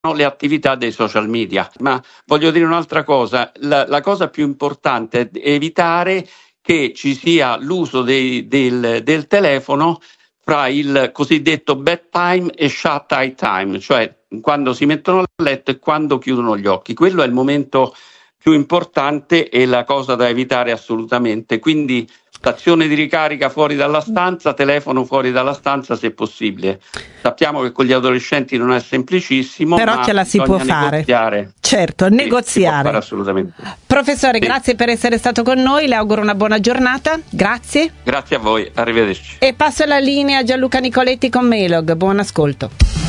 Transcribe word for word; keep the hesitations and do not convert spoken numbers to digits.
le attività dei social media. Ma voglio dire un'altra cosa, la, la cosa più importante è evitare che ci sia l'uso dei, del, del telefono fra il cosiddetto bedtime e shut eye time, cioè quando si mettono a letto e quando chiudono gli occhi. Quello è il momento più importante e la cosa da evitare assolutamente. Quindi stazione di ricarica fuori dalla stanza, telefono fuori dalla stanza se possibile. Sappiamo che con gli adolescenti non è semplicissimo, però ma ce la si può fare. Negoziare. Certo, sì, negoziare. Si può fare assolutamente. Professore, sì. Grazie per essere stato con noi, le auguro una buona giornata. Grazie. Grazie a voi, arrivederci. E passo la linea a Gianluca Nicoletti con Mailog. Buon ascolto.